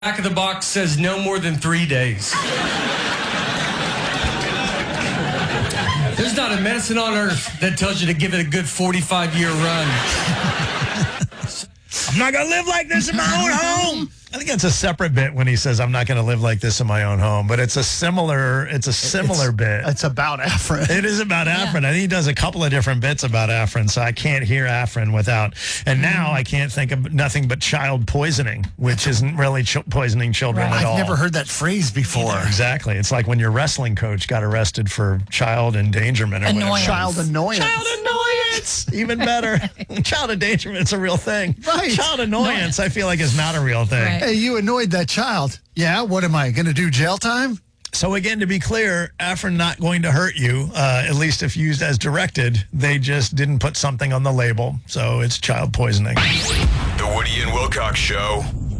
Back of the box says no more than 3 days. There's not a medicine on earth that tells you to give it a good 45-year run. I'm not going to live like this in my own home. I think it's a separate bit when he says, I'm not going to live like this in my own home, but it's a similar bit. It's about Afrin. It is about Afrin. I think he does a couple of different bits about Afrin, so I can't hear Afrin without. And now I can't think of nothing but child poisoning, which isn't really poisoning children at all. I've never heard that phrase before. Yeah, exactly. It's like when your wrestling coach got arrested for child endangerment or whatever. Child annoyance. Child annoyance. Even better. Child endangerment's a real thing. Right. Child annoyance, I feel like, is not a real thing. Right. Hey, you annoyed that child. Yeah, what am I, going to do jail time? So again, to be clear, Afrin not going to hurt you, at least if used as directed. They just didn't put something on the label, so it's child poisoning. The Woody and Wilcox Show.